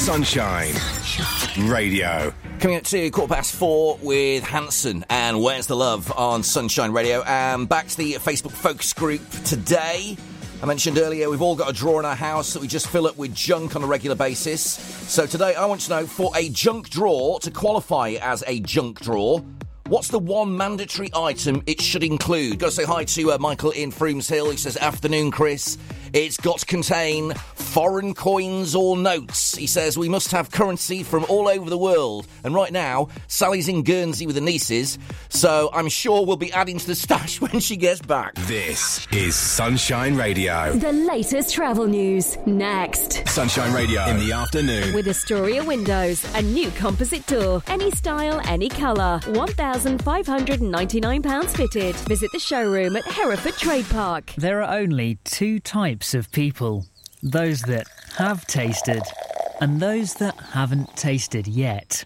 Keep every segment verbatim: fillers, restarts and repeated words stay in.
Sunshine, Sunshine. Radio. Coming up to quarter past four with Hanson and Where's the Love on Sunshine Radio. And back to the Facebook Focus group today. I mentioned earlier we've all got a drawer in our house that we just fill up with junk on a regular basis. So today I want to know, for a junk drawer to qualify as a junk drawer, what's the one mandatory item it should include? Got to say hi to uh, Michael in Froomes Hill. He says, afternoon, Chris. It's got to contain foreign coins or notes. He says, we must have currency from all over the world. And right now, Sally's in Guernsey with the nieces, so I'm sure we'll be adding to the stash when she gets back. This is Sunshine Radio. The latest travel news, next. Sunshine Radio in the afternoon. With Astoria Windows, a new composite door. Any style, any colour. one thousand five hundred ninety-nine pounds fitted. Visit the showroom at Hereford Trade Park. There are only two types of people. Those that have tasted and those that haven't tasted yet.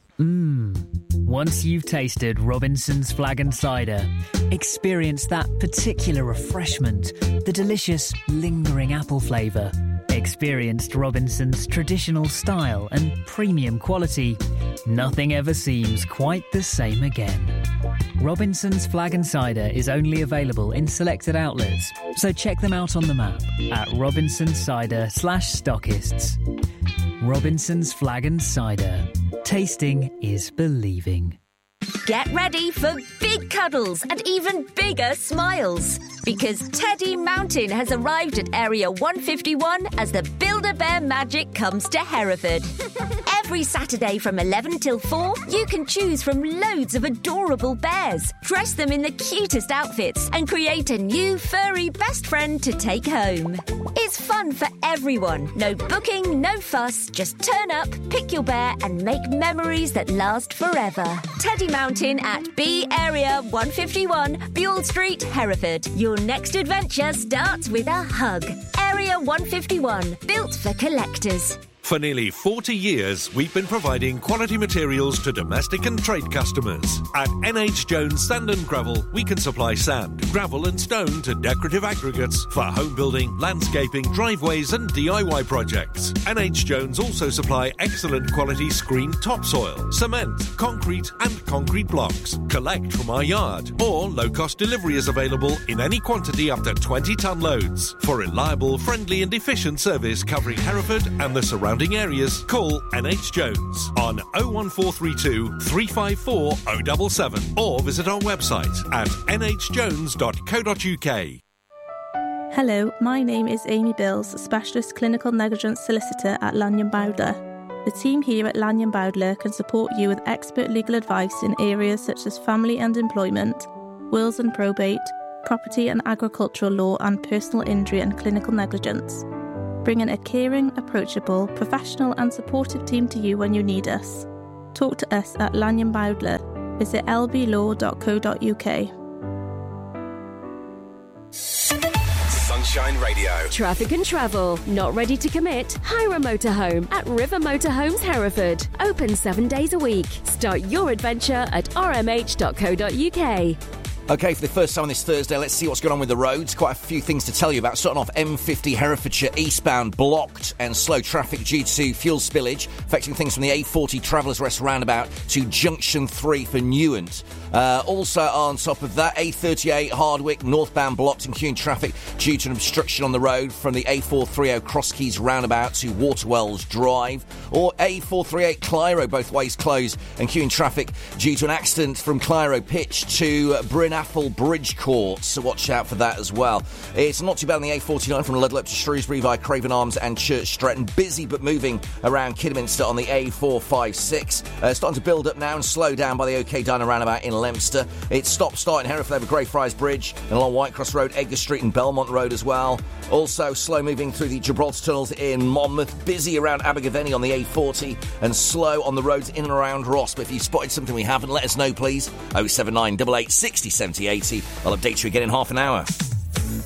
Mmm. Once you've tasted Robinson's Flag and Cider, experience that particular refreshment, the delicious, lingering apple flavour. Experienced Robinson's traditional style and premium quality. Nothing ever seems quite the same again. Robinson's Flag and Cider is only available in selected outlets, so check them out on the map at Robinson's Cider slash stockists. Robinson's Flag and Cider. Tasting is believing. Get ready for big cuddles and even bigger smiles, because Teddy Mountain has arrived at Area one fifty-one as the Build-A-Bear magic comes to Hereford. Every Saturday from eleven till four, you can choose from loads of adorable bears, dress them in the cutest outfits and create a new furry best friend to take home. It's fun for everyone. No booking, no fuss, just turn up, pick your bear and make memories that last forever. Teddy Mountain at B Area one fifty-one, Buell Street, Hereford. Your next adventure starts with a hug. Area one fifty-one, built for collectors. For nearly forty years, we've been providing quality materials to domestic and trade customers. At N H Jones Sand and Gravel, we can supply sand, gravel and stone to decorative aggregates for home building, landscaping, driveways and D I Y projects. N H Jones also supply excellent quality screened topsoil, cement, concrete and concrete blocks. Collect from our yard, or low-cost delivery is available in any quantity up to twenty tonne loads. For reliable, friendly and efficient service covering Hereford and the surrounding areas, call N H Jones on oh one four three two, three five four, oh seven seven or visit our website at n h jones dot co dot u k. Hello, my name is Amy Bills, Specialist Clinical Negligence Solicitor at Lanyon Bowdler. The team here at Lanyon Bowdler can support you with expert legal advice in areas such as family and employment, wills and probate, property and agricultural law and personal injury and clinical negligence. Bringing a caring, approachable, professional and supportive team to you when you need us. Talk to us at Lanyon Bowdler. Visit l b law dot co dot u k. Sunshine Radio. Traffic and travel. Not ready to commit? Hire a motorhome at River Motorhomes Hereford. Open seven days a week. Start your adventure at r m h dot co dot u k. OK, for the first time on this Thursday, let's see what's going on with the roads. Quite a few things to tell you about. Starting off, M fifty Herefordshire eastbound blocked and slow traffic due to fuel spillage, affecting things from the A forty Travellers Rest roundabout to Junction three for Newent. Uh, also on top of that, A thirty-eight Hardwick northbound blocked and queuing traffic due to an obstruction on the road from the A four thirty Cross Keys roundabout to Waterwells Drive. Or A four thirty-eight Cliro, both ways closed and queuing traffic due to an accident from Cliro Pitch to Bryn Apple Bridge Court, so watch out for that as well. It's not too bad on the A forty-nine from Ludlow to Shrewsbury via Craven Arms and Church Stretton. Busy but moving around Kidderminster on the A four fifty-six. Uh, starting to build up now and slow down by the OK Diner roundabout in Leominster. It's stop-start in Hereford over Greyfriars Bridge and along Whitecross Road, Edgar Street and Belmont Road as well. Also slow moving through the Gibraltar tunnels in Monmouth. Busy around Abergavenny on the A forty and slow on the roads in and around Ross. But if you've spotted something we haven't, let us know please. oh seven nine eight eight six oh seventy eighty. I'll update you again in half an hour.